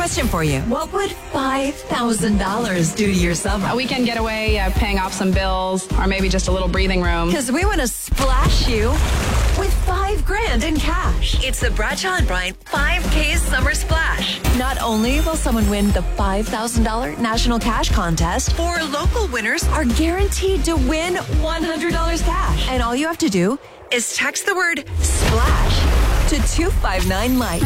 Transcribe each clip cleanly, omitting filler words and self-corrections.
Question for you. What would $5,000 do to your summer? A weekend getaway, paying off some bills, or maybe just a little breathing room. Because we want to splash you with $5,000 in cash. It's the Bradshaw and Bryant 5K Summer Splash. Not only will someone win the $5,000 National Cash Contest, 4 local winners are guaranteed to win $100 cash. And all you have to do is text the word SPLASH to 259-LIGHT.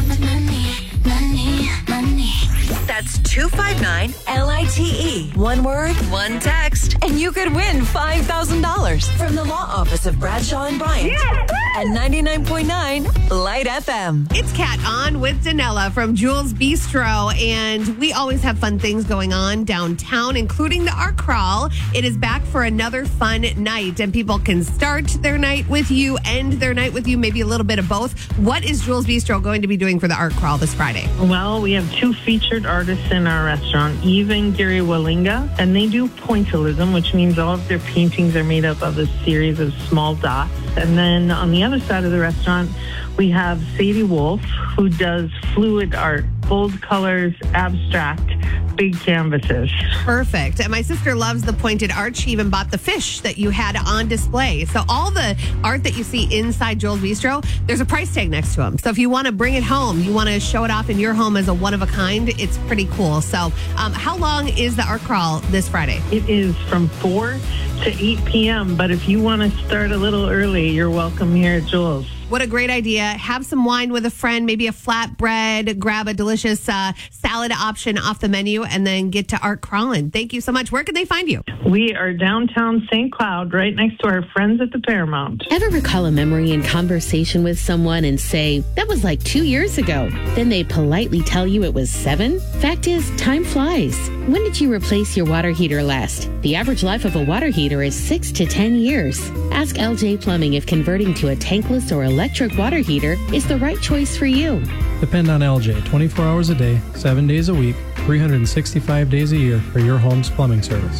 That's 259-LITE. One word, one text, and you could win $5,000 from the law office of Bradshaw and Bryant at 99.9 Light FM. It's Kat on with Danella from Jules Bistro, and we always have fun things going on downtown, including the Art Crawl. It is back for another fun night, and people can start their night with you, end their night with you, maybe a little bit of both. What is Jules Bistro going to be doing for the Art Crawl this Friday? Well, we have 2 featured artists in our restaurant, Eve and Gary Wallinga, and they do pointillism, which means all of their paintings are made up of a series of small dots. And then on the other side of the restaurant, we have Sadie Wolf, who does fluid art, bold colors, abstract, big canvases. Perfect. And my sister loves the pointed art. She even bought the fish that you had on display. So all the art that you see inside Jules Bistro, there's a price tag next to them. So if you want to bring it home, you want to show it off in your home as a one of a kind, it's pretty cool. So how long is the Art Crawl this Friday? It is from 4 to 8 p.m., but if you want to start a little early, you're welcome here at Jules. What a great idea. Have some wine with a friend, maybe a flatbread, grab a delicious salad option off the menu, and then get to Art Crawling. Thank you so much. Where can they find you? We are downtown St. Cloud, right next to our friends at the Paramount. Ever recall a memory in conversation with someone and say, that was like 2 years ago? Then they politely tell you it was 7? Fact is, time flies. When did you replace your water heater last? The average life of a water heater is 6 to 10 years. Ask LJ Plumbing if converting to a tankless or electric water heater is the right choice for you. Depend on LJ 24 hours a day, 7 days a week, 365 days a year for your home's plumbing service.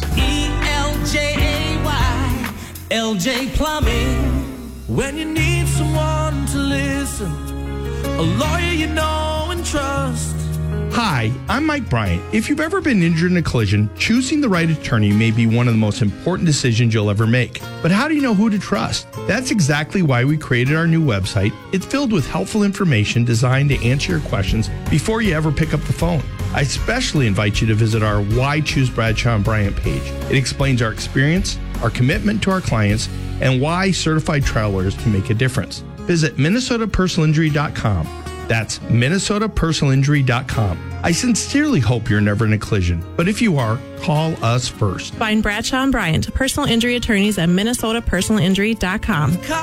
ELJAY, LJ Plumbing. When you need someone to listen, a lawyer you know and trust. Hi, I'm Mike Bryant. If you've ever been injured in a collision, choosing the right attorney may be one of the most important decisions you'll ever make. But how do you know who to trust? That's exactly why we created our new website. It's filled with helpful information designed to answer your questions before you ever pick up the phone. I especially invite you to visit our Why Choose Bradshaw and Bryant page. It explains our experience, our commitment to our clients, and why certified trial lawyers can make a difference. Visit MinnesotaPersonalInjury.com. That's MinnesotaPersonalInjury.com. I sincerely hope you're never in a collision, but if you are, call us first. Find Bradshaw and Bryant, personal injury attorneys at MinnesotaPersonalInjury.com.